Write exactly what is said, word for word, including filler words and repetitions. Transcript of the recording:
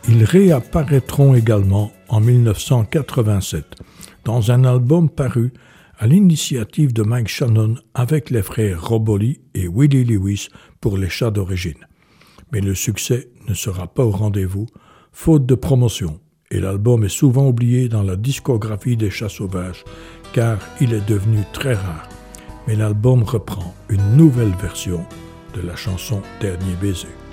Ils réapparaîtront également en mille neuf cent quatre-vingt-sept dans un album paru à l'initiative de Mike Shannon avec les frères Roboli et Willie Lewis pour les chats d'origine. Mais le succès ne sera pas au rendez-vous, faute de promotion, et l'album est souvent oublié dans la discographie des Chats Sauvages car il est devenu très rare. Mais l'album reprend une nouvelle version de la chanson Dernier baiser.